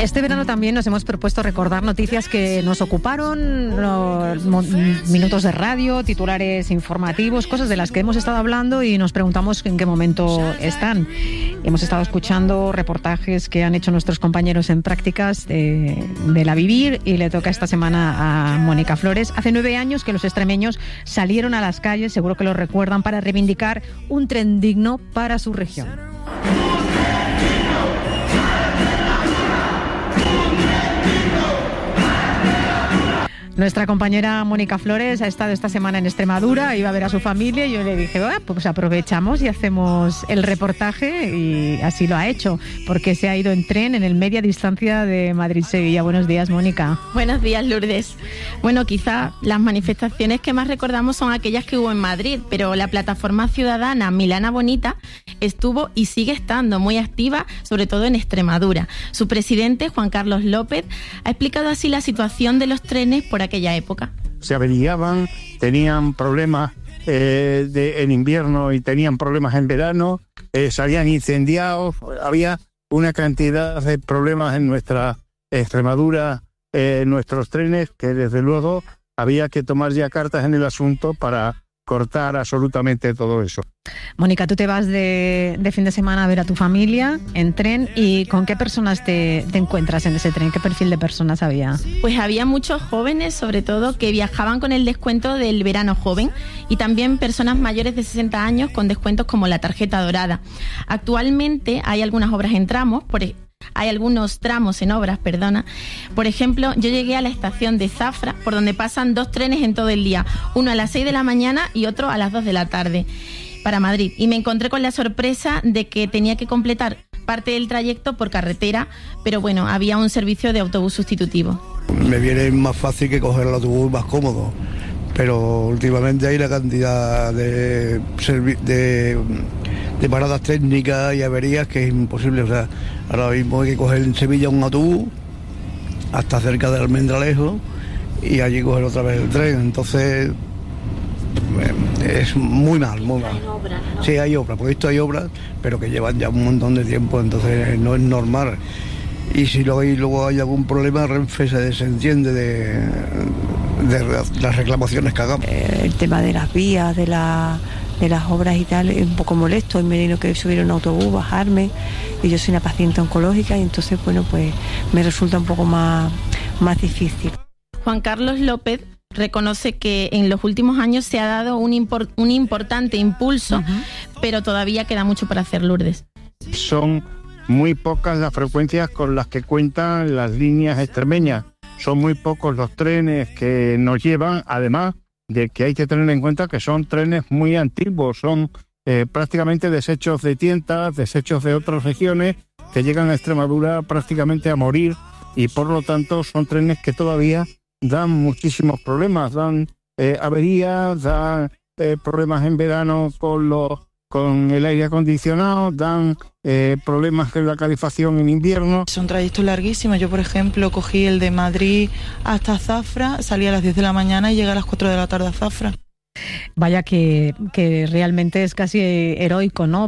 Este verano también nos hemos propuesto recordar noticias que nos ocuparon, los minutos de radio, titulares informativos, cosas de las que hemos estado hablando y nos preguntamos en qué momento están. Hemos estado escuchando reportajes que han hecho nuestros compañeros en prácticas de la Vivir, y le toca esta semana a Mónica Flores. Hace 9 años que los extremeños salieron a las calles, seguro que lo recuerdan, para reivindicar un tren digno para su región. Nuestra compañera Mónica Flores ha estado esta semana en Extremadura, iba a ver a su familia y yo le dije, pues aprovechamos y hacemos el reportaje, y así lo ha hecho, porque se ha ido en tren en el media distancia de Madrid-Sevilla. Buenos días, Mónica. Buenos días, Lourdes. Bueno, quizá las manifestaciones que más recordamos son aquellas que hubo en Madrid, pero la plataforma ciudadana Milana Bonita estuvo y sigue estando muy activa, sobre todo en Extremadura. Su presidente, Juan Carlos López, ha explicado así la situación de los trenes por aquella época. Se averiaban, tenían problemas en invierno y tenían problemas en verano, salían incendiados, había una cantidad de problemas en nuestra Extremadura, nuestros trenes, que desde luego había que tomar ya cartas en el asunto para cortar absolutamente todo eso. Mónica, tú te vas de fin de semana a ver a tu familia en tren, ¿y con qué personas te encuentras en ese tren? ¿Qué perfil de personas había? Pues había muchos jóvenes, sobre todo, que viajaban con el descuento del verano joven, y también personas mayores de 60 años con descuentos como la tarjeta dorada. Actualmente hay algunas obras en tramos, hay algunos tramos en obras, Por ejemplo, yo llegué a la estación de Zafra, por donde pasan 2 trenes en todo el día, uno a las 6 de la mañana y otro a las 2 de la tarde, para Madrid. Y me encontré con la sorpresa de que tenía que completar parte del trayecto por carretera, pero bueno, había un servicio de autobús sustitutivo. Me viene más fácil que coger el autobús más cómodo, pero últimamente hay una cantidad de paradas técnicas y averías que es imposible. O sea, ahora mismo hay que coger en Sevilla un autobús hasta cerca del Almendralejo y allí coger otra vez el tren. Entonces es muy mal. Hay obras, ¿no? Sí, hay obras, porque esto hay obras, pero que llevan ya un montón de tiempo, entonces no es normal. Y si luego hay algún problema, Renfe se desentiende de las reclamaciones que hagamos. El tema de las vías, de las obras y tal, es un poco molesto. Me he tenido que subir a un autobús, bajarme, y yo soy una paciente oncológica, y entonces, bueno, pues me resulta un poco más difícil. Juan Carlos López reconoce que en los últimos años se ha dado un importante impulso, pero todavía queda mucho para hacer, Lourdes. Son muy pocas las frecuencias con las que cuentan las líneas extremeñas. Son muy pocos los trenes que nos llevan, además de que hay que tener en cuenta que son trenes muy antiguos, son prácticamente desechos de tientas, desechos de otras regiones que llegan a Extremadura prácticamente a morir, y por lo tanto son trenes que todavía dan muchísimos problemas, dan averías, dan problemas en verano con el aire acondicionado, dan problemas con la calefacción en invierno. Son trayectos larguísimos. Yo, por ejemplo, cogí el de Madrid hasta Zafra, salí a las 10 de la mañana y llegué a las 4 de la tarde a Zafra. Vaya que realmente es casi heroico, ¿no?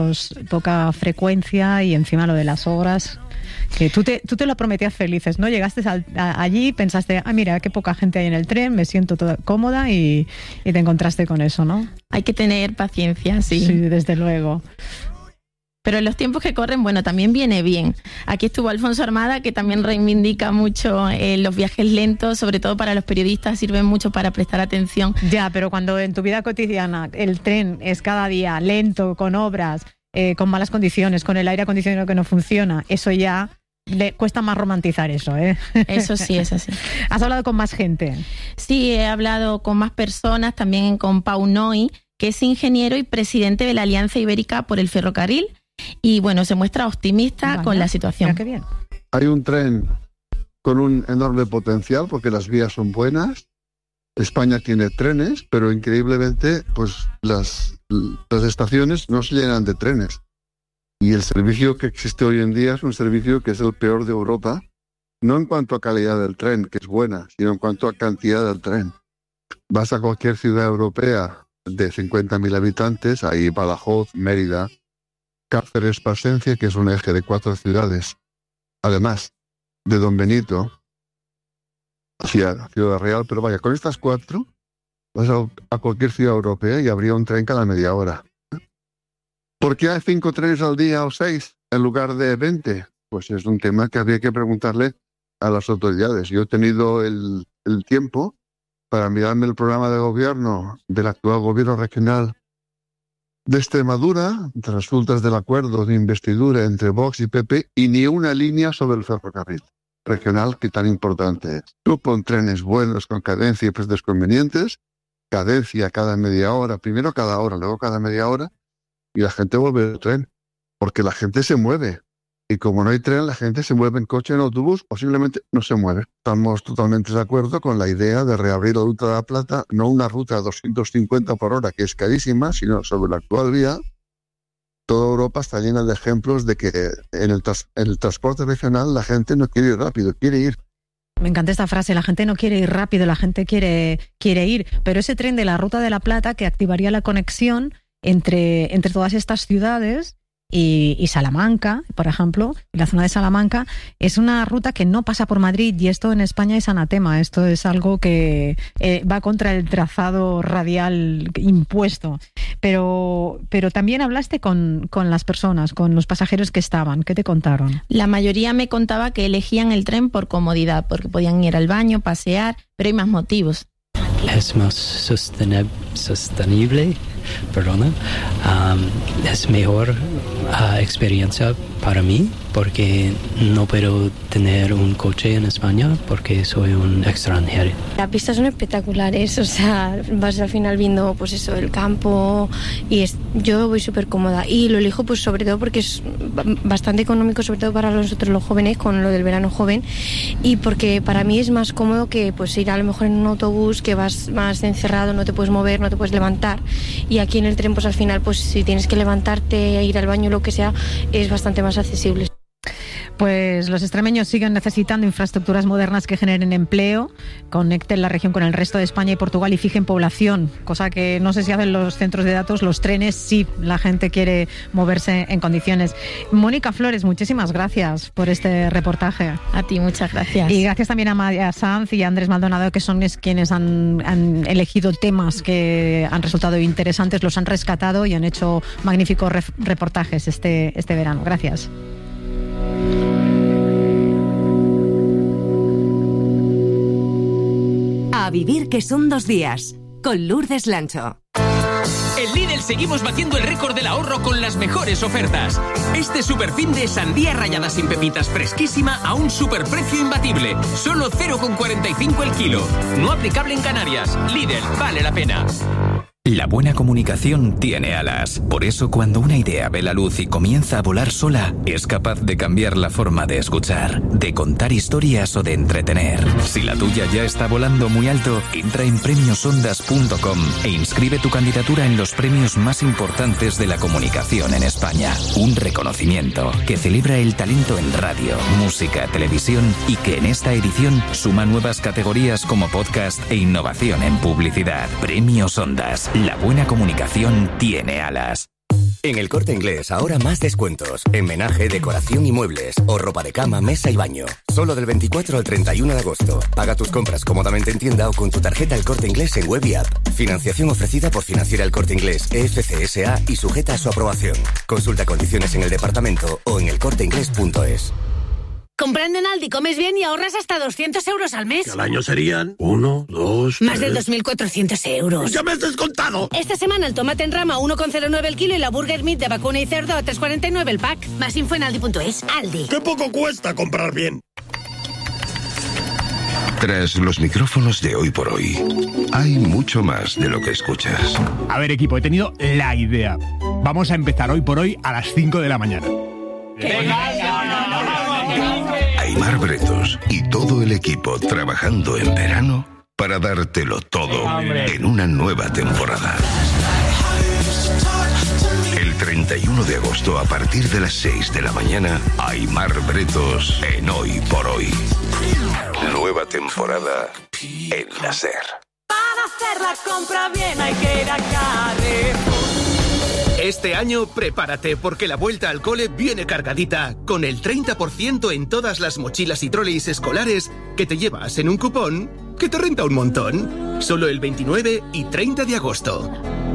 Poca frecuencia, y encima lo de las obras, que tú te lo prometías felices, ¿no? Llegaste allí, pensaste, mira, qué poca gente hay en el tren, me siento toda cómoda, y te encontraste con eso, ¿no? Hay que tener paciencia, sí. Sí, desde luego. Pero en los tiempos que corren, bueno, también viene bien. Aquí estuvo Alfonso Armada, que también reivindica mucho los viajes lentos, sobre todo para los periodistas, sirven mucho para prestar atención. Ya, pero cuando en tu vida cotidiana el tren es cada día lento, con obras, con malas condiciones, con el aire acondicionado que no funciona, eso ya le cuesta más romantizar eso, ¿eh? Eso sí, es así. ¿Has hablado con más gente? Sí, he hablado con más personas, también con Pau Noy, que es ingeniero y presidente de la Alianza Ibérica por el Ferrocarril, y bueno, se muestra optimista con la situación. Mira qué bien. Hay un tren con un enorme potencial porque las vías son buenas. España tiene trenes, pero increíblemente pues las estaciones no se llenan de trenes. Y el servicio que existe hoy en día es un servicio que es el peor de Europa, no en cuanto a calidad del tren, que es buena, sino en cuanto a cantidad del tren. Vas a cualquier ciudad europea de 50.000 habitantes, ahí Badajoz, Mérida, Cáceres, Plasencia, que es un eje de 4 ciudades. Además, Don Benito hacia Ciudad Real, pero vaya, con estas 4 vas a cualquier ciudad europea y habría un tren cada media hora. ¿Por qué hay 5 trenes al día o 6 en lugar de 20? Pues es un tema que habría que preguntarle a las autoridades. Yo he tenido el tiempo para mirarme el programa de gobierno del actual gobierno regional de Extremadura, resultas del acuerdo de investidura entre Vox y PP, y ni una línea sobre el ferrocarril regional que tan importante es. Tú pon trenes buenos con cadencia y precios convenientes, cadencia cada media hora, primero cada hora, luego cada media hora, y la gente vuelve al tren, porque la gente se mueve. Y como no hay tren, la gente se mueve en coche, en autobús, o simplemente no se mueve. Estamos totalmente de acuerdo con la idea de reabrir la Ruta de la Plata, no una ruta a 250 por hora, que es carísima, sino sobre la actual vía. Toda Europa está llena de ejemplos de que en el transporte regional la gente no quiere ir rápido, quiere ir. Me encanta esta frase, la gente no quiere ir rápido, la gente quiere ir. Pero ese tren de la Ruta de la Plata que activaría la conexión entre todas estas ciudades y Salamanca, por ejemplo, la zona de Salamanca, es una ruta que no pasa por Madrid, y esto en España es anatema. Esto es algo que va contra el trazado radial impuesto. Pero también hablaste con las personas, con los pasajeros que estaban. ¿Qué te contaron? La mayoría me contaba que elegían el tren por comodidad, porque podían ir al baño, pasear, pero hay más motivos. Es más sostenible, es mejor experiencia para mí, porque no puedo tener un coche en España porque soy un extranjero. Las pistas son espectaculares, o sea, vas al final viendo pues eso, el campo, y yo voy súper cómoda, y lo elijo pues sobre todo porque es bastante económico, sobre todo para nosotros los jóvenes, con lo del verano joven, y porque para mí es más cómodo que pues ir a lo mejor en un autobús que vas más encerrado, no te puedes mover, no te puedes levantar, y aquí en el tren pues al final pues si tienes que levantarte, ir al baño, lo que sea, es bastante más accesible. Pues los extremeños siguen necesitando infraestructuras modernas que generen empleo, conecten la región con el resto de España y Portugal y fijen población, cosa que no sé si hacen los centros de datos. Los trenes sí, la gente quiere moverse en condiciones. Mónica Flores, muchísimas gracias por este reportaje. A ti, muchas gracias. Y gracias también a María Sanz y a Andrés Maldonado, que son quienes han elegido temas que han resultado interesantes, los han rescatado y han hecho magníficos reportajes este verano. Gracias. A vivir, que son 2 días, con Lourdes Lancho. En Lidl seguimos batiendo el récord del ahorro con las mejores ofertas. Este superfin de sandía rallada sin pepitas fresquísima a un superprecio imbatible. Solo 0,45 el kilo. No aplicable en Canarias. Lidl, vale la pena. La buena comunicación tiene alas. Por eso, cuando una idea ve la luz y comienza a volar sola, es capaz de cambiar la forma de escuchar, de contar historias o de entretener. Si la tuya ya está volando muy alto, entra en premiosondas.com e inscribe tu candidatura en los premios más importantes de la comunicación en España. Un reconocimiento que celebra el talento en radio, música, televisión, y que en esta edición suma nuevas categorías como podcast e innovación en publicidad. Premios Ondas. La buena comunicación tiene alas. En El Corte Inglés, ahora más descuentos. En menaje, decoración y muebles. O ropa de cama, mesa y baño. Solo del 24 al 31 de agosto. Paga tus compras cómodamente en tienda o con tu tarjeta El Corte Inglés en web y app. Financiación ofrecida por Financiera El Corte Inglés, EFCSA, y sujeta a su aprobación. Consulta condiciones en el departamento o en elcorteinglés.es. Comprando en Aldi comes bien y ahorras hasta 200 euros al mes. Que al año serían 1, 2, Más 3... de 2.400 euros. ¡Ya me has descontado! Esta semana el tomate en rama 1,09 el kilo y la burger meat de vacuna y cerdo a 3,49 el pack. Más info en aldi.es. Aldi. ¡Qué poco cuesta comprar bien! Tras los micrófonos de Hoy por Hoy, hay mucho más de lo que escuchas. A ver, equipo, he tenido la idea. Vamos a empezar Hoy por Hoy a las 5 de la mañana. Aimar Bretos y todo el equipo trabajando en verano para dártelo todo en una nueva temporada. El 31 de agosto, a partir de las 6 de la mañana, Aimar Bretos en Hoy por Hoy. Nueva temporada en la SER. Para hacer la compra bien hay que ir a Carrefour. Este año prepárate porque la vuelta al cole viene cargadita con el 30% en todas las mochilas y troleys escolares que te llevas en un cupón que te renta un montón. Solo el 29 y 30 de agosto.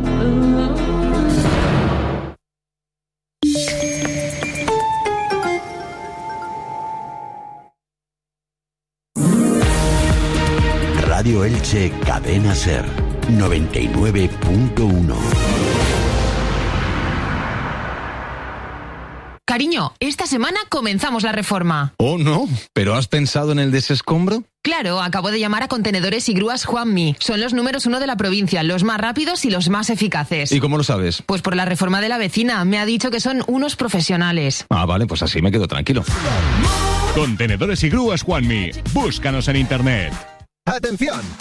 Radio Elche Cadena Ser 99.1. Cariño, esta semana comenzamos la reforma. Oh, no, ¿pero has pensado en el desescombro? Claro, acabo de llamar a Contenedores y Grúas Juanmi. Son los números 1 de la provincia, los más rápidos y los más eficaces. ¿Y cómo lo sabes? Pues por la reforma de la vecina. Me ha dicho que son unos profesionales. Ah, vale, pues así me quedo tranquilo. Contenedores y Grúas Juanmi. Búscanos en internet. ¡Atención!